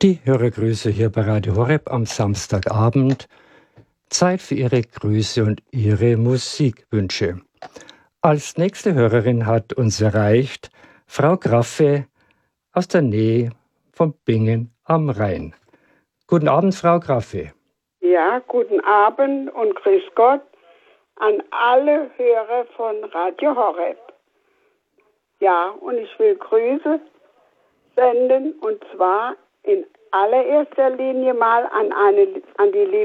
Die Hörergrüße hier bei Radio Horeb am Samstagabend. Zeit für Ihre Grüße und Ihre Musikwünsche. Als nächste Hörerin hat uns erreicht Frau Graffe aus der Nähe von Bingen am Rhein. Guten Abend, Frau Graffe. Ja, guten Abend und grüß Gott an alle Hörer von Radio Horeb. Ja, und ich will Grüße senden, und zwar in allererster Linie mal an die liebe